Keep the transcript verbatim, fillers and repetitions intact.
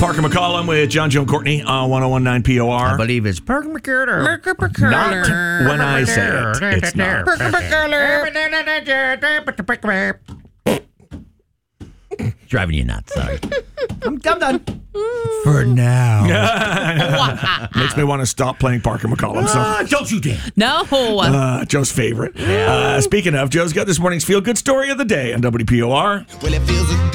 Parker McCollum with John, Joe, and Courtney on one oh one point nine P O R. I believe it's Parker McCurder. Not when I say it. It's not. Driving you nuts, sorry. I'm, I'm done. For now. Makes me want to stop playing Parker McCollum. So. Uh, don't you dare. No. Uh, Joe's favorite. Uh, speaking of, Joe's got this morning's feel-good story of the day on W P O R. Well, it feels